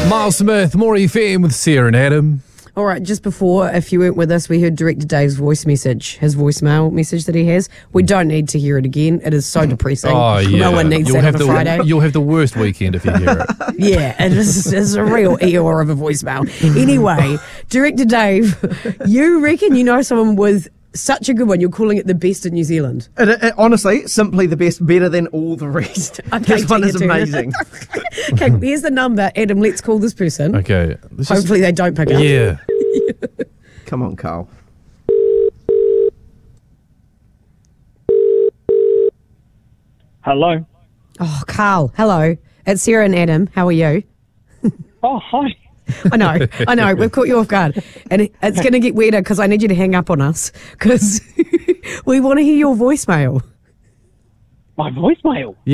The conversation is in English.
Miles Smith, More FM with Sarah and Adam. All right, just before, if you weren't with us, we heard Director Dave's voice message, his voicemail message that he has. We don't need to hear it again. It is so depressing. Oh, yeah. No one needs that on a Friday. You'll have the worst weekend if you hear it. Yeah, it's a real Eeyore of a voicemail. Anyway, Director Dave, you reckon you know someone with such a good one, you're calling it the best in New Zealand? Honestly, simply the best, better than all the rest. Okay, this one is amazing. Okay, here's the number. Adam, let's call this person. Okay. Hopefully they don't pick up. Yeah. Come on, Carl. Hello. Oh, Carl, hello. It's Sarah and Adam. How are you? Oh, hi. I know. We've caught you off guard. And it's going to get weirder because I need you to hang up on us because we want to hear your voicemail. My voicemail?